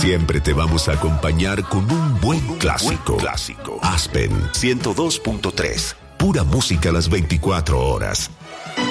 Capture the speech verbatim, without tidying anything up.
siempre te vamos a acompañar con un buen clásico. Buen clásico. Aspen ciento dos punto tres. Pura música las veinticuatro horas.